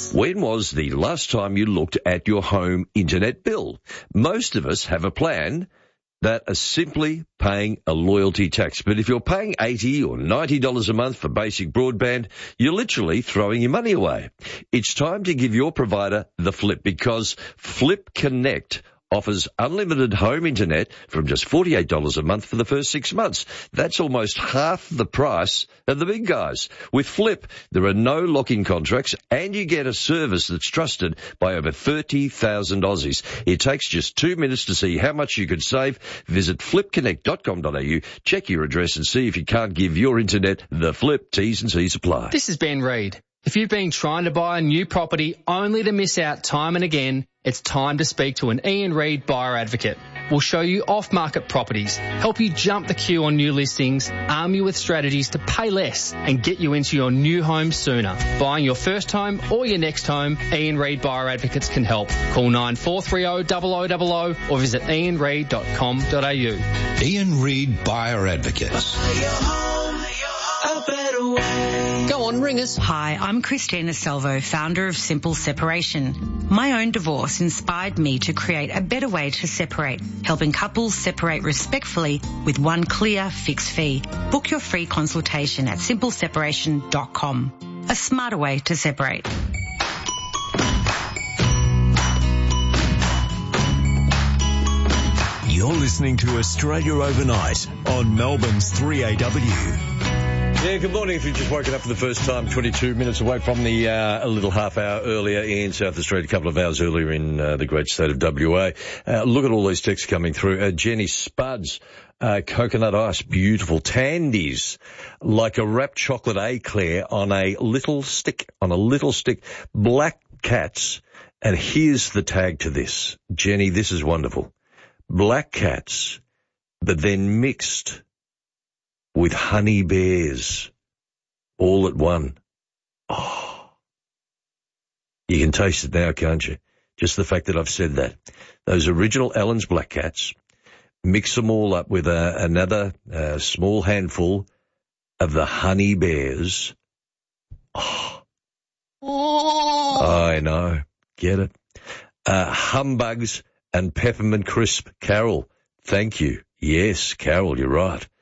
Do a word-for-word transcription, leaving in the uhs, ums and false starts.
When was the last time you looked at your home internet bill? Most of us have a plan that are simply paying a loyalty tax. But if you're paying eighty dollars or ninety dollars a month for basic broadband, you're literally throwing your money away. It's time to give your provider the flip, because Flip Connect offers unlimited home internet from just forty-eight dollars a month for the first six months. That's almost half the price of the big guys. With Flip, there are no lock-in contracts, and you get a service that's trusted by over thirty thousand Aussies. It takes just two minutes to see how much you could save. Visit flip connect dot com dot a u, check your address and see if you can't give your internet the flip. T's and C's apply. This is Ben Reid. If you've been trying to buy a new property only to miss out time and again, it's time to speak to an Ian Reid buyer advocate. We'll show you off-market properties, help you jump the queue on new listings, arm you with strategies to pay less and get you into your new home sooner. Buying your first home or your next home, Ian Reid Buyer Advocates can help. Call nine four three zero, zero zero zero zero or visit ian reid dot com dot a u. Ian Reid Buyer Advocates. Go on, ring us. Hi, I'm Christina Salvo, founder of Simple Separation. My own divorce inspired me to create a better way to separate, helping couples separate respectfully with one clear fixed fee. Book your free consultation at simple separation dot com. A smarter way to separate. You're listening to Australia Overnight on Melbourne's three A W. Yeah, good morning. If you've just woken up for the first time, twenty-two minutes away from the, uh, a little half hour earlier in South Australia, a couple of hours earlier in uh, the great state of W A. Uh, look at all these texts coming through. Uh, Jenny Spuds, uh, coconut ice, beautiful. Tandies, like a wrapped chocolate eclair on a little stick, on a little stick. Black cats. And here's the tag to this. Jenny, this is wonderful. Black cats, but then mixed with honey bears, all at one. Oh, you can taste it now, can't you? Just the fact that I've said that. Those original Allen's Black Cats, mix them all up with uh, another uh, small handful of the honey bears. Oh, oh. I know. Get it? Uh, humbugs and peppermint crisp. Carol, thank you. Yes, Carol, you're right.